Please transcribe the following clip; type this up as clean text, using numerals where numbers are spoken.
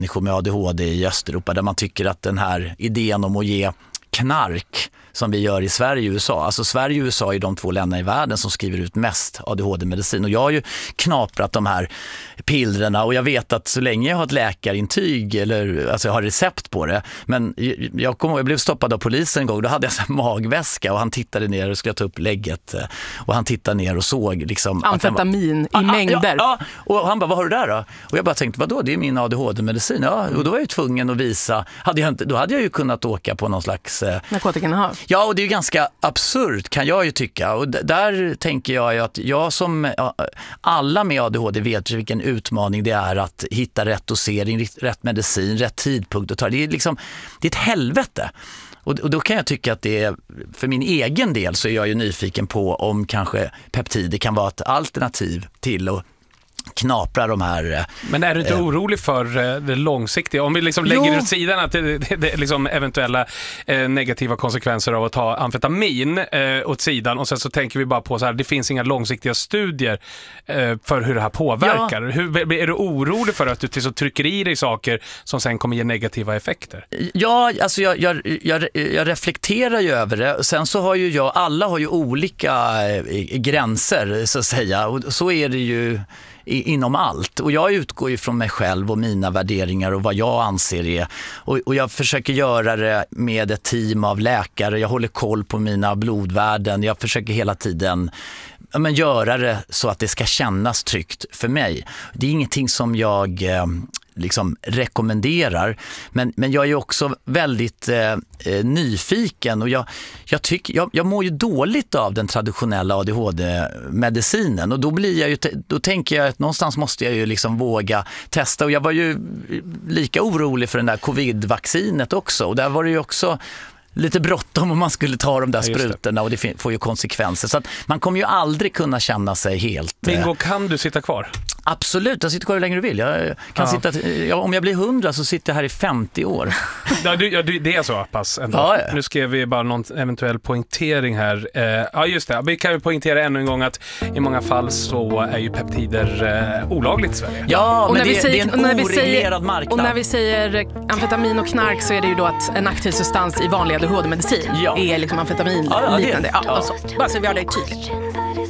människor med ADHD i Östeuropa, där man tycker att den här idén om att ge knark som vi gör i Sverige och USA. Alltså Sverige och USA är de 2 länderna i världen som skriver ut mest ADHD-medicin. Och jag har ju knaprat de här pillerna, och jag vet att så länge jag har ett läkarintyg eller alltså jag har recept på det, men jag blev stoppad av polisen en gång, då hade jag en magväska och han tittade ner och skulle ta upp lägget och han tittade ner och såg liksom amfetamin i mängder. Ja, och han bara, vad har du där då? Och jag bara tänkte, vadå? Det är min ADHD-medicin. Ja, och då var jag ju tvungen att visa. Då hade jag ju kunnat åka på någon slags narkotikainnehav. Ja, och det är ju ganska absurt kan jag ju tycka. Och där tänker jag ju att jag som alla med ADHD vet vilken utmaning det är att hitta rätt dosering, rätt medicin, rätt tidpunkt att ta. Det är liksom, det är ett helvete. Och då kan jag tycka att det är, för min egen del så är jag ju nyfiken på om kanske peptider kan vara ett alternativ till att knapra de här. Men är du inte orolig för det långsiktiga? Om vi liksom lägger åt sidan att det liksom eventuella negativa konsekvenser av att ta amfetamin åt sidan, och sen så tänker vi bara på så här, det finns inga långsiktiga studier för hur det här påverkar. Ja. Är du orolig för att du till så trycker i dig saker som sen kommer ge negativa effekter? Ja, alltså jag reflekterar ju över det. Sen så har ju alla har ju olika gränser så att säga, och så är det ju inom allt. Och jag utgår ju från mig själv och mina värderingar och vad jag anser är. Och jag försöker göra det med ett team av läkare. Jag håller koll på mina blodvärden. Jag försöker hela tiden göra det så att det ska kännas tryggt för mig. Det är ingenting som jag liksom rekommenderar, men jag är också väldigt nyfiken, och jag mår ju dåligt av den traditionella ADHD-medicinen, och då tänker jag att någonstans måste jag ju liksom våga testa, och jag var ju lika orolig för den där covid-vaccinet också, och där var det ju också lite bråttom om man skulle ta de där sprutorna, och det får ju konsekvenser. Så att man kommer ju aldrig kunna känna sig helt... Bingo, kan du sitta kvar? Absolut, jag sitter kvar hur länge du vill. Jag kan sitta, om jag blir 100 så sitter jag här i 50 år. Det är så pass ändå. Ja. Nu skrev vi bara någon eventuell poängtering här. Ja, just det. Vi kan ju poängtera ännu en gång att i många fall så är ju peptider olagligt i Sverige. Ja, men det är en oreglerad marknad. Och när vi säger amfetamin och knark så är det ju då att en aktiv substans i vanlig ADHD-medicin är liksom amfetamin liknande. Alltså, bara så vi har det tydligt.